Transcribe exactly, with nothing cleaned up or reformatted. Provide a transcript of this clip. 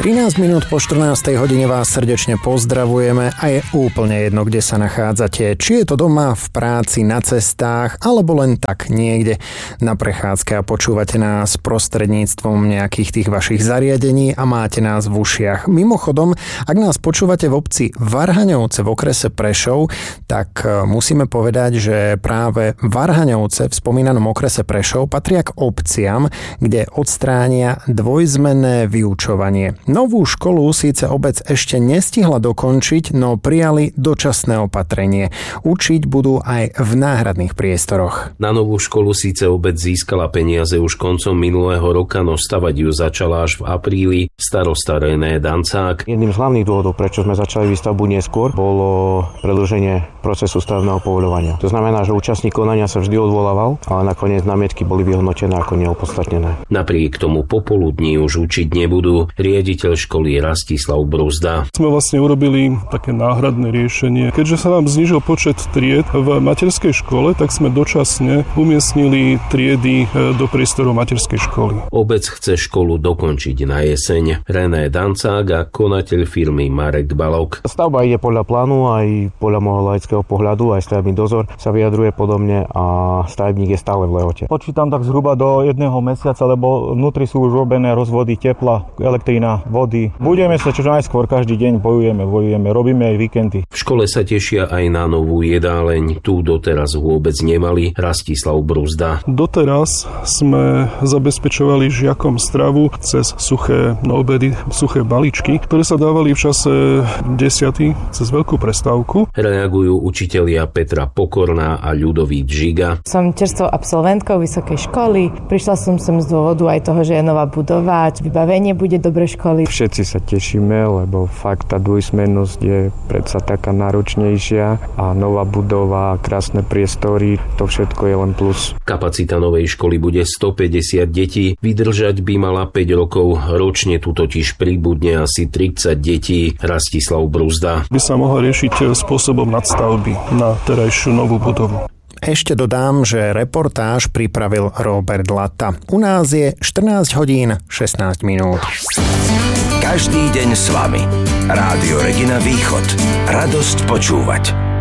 trinásť minút po štrnástej hodine vás srdečne pozdravujeme a je úplne jedno, kde sa nachádzate. Či je to doma, v práci, na cestách, alebo len tak niekde na prechádzke a počúvate nás prostredníctvom nejakých tých vašich zariadení a máte nás v ušiach. Mimochodom, ak nás počúvate v obci Varhaňovce v okrese Prešov, tak musíme povedať, že práve Varhaňovce v spomínanom okrese Prešov patria k obciam, kde odstránia dvojzmenné vyučovanie. Novú školu síce obec ešte nestihla dokončiť, no prijali dočasné opatrenie. Učiť budú aj v náhradných priestoroch. Na novú školu síce obec získala peniaze už koncom minulého roka, no stavať ju začala až v apríli. Starosta René Dancák. Jedným z hlavných dôvodov, prečo sme začali výstavbu neskôr, bolo predĺženie procesu stavebného povoľovania. To znamená, že účastník konania sa vždy odvolával, ale nakoniec námietky boli vyhodnotené ako neopodstatnené. Napriek tomu popoludní už učiť nebudú. Riaditeľ školy Rastislav Bruzda. Sme vlastne urobili také náhradné riešenie. Keďže sa nám znížil počet tried v materskej škole, tak sme dočasne umiestnili triedy do priestorov materskej školy. Obec chce školu dokončiť na jeseň. René Dancák a konateľ firmy Marek Balok. Stavba ide podľa plánu, aj podľa môjho laického pohľadu, aj stavebný dozor sa vyjadruje podobne a stavebník je stále v lehote. Počítam tak zhruba do jedného mesiaca, lebo vnútri sú už robené rozvody tepla, elektrina, vody. Budeme sa čo najskôr, každý deň bojujeme, bojujeme, robíme aj víkendy. V škole sa tešia aj na novú jedáleň. Tu doteraz vôbec nemali. Rastislav Bruzda. Doteraz sme zabezpečovali žiakom stravu cez suché obedy, suché balíčky, ktoré sa dávali v čase desiaty cez veľkú prestávku. Reagujú učitelia Petra Pokorná a Ľudovít Žiga. Som čerstvou absolventkou vysokej školy. Prišla som sem z dôvodu aj toho, že je nová budova, vybavenie bude dobre školy. Všetci sa tešíme, lebo fakt tá dvojsmennosť je predsa taká náročnejšia a nová budova, krásne priestory, to všetko je len plus. Kapacita novej školy bude stopäťdesiat detí, vydržať by mala päť rokov, ročne tu totiž pribudne asi tridsať detí. Rastislav Bruzda. By sa mohla riešiť spôsobom nadstavby na terajšiu novú budovu. Ešte dodám, že reportáž pripravil Robert Lata. U nás je štrnásť hodín šestnásť minút. Každý deň s vami. Rádio Regina Východ. Radosť počúvať.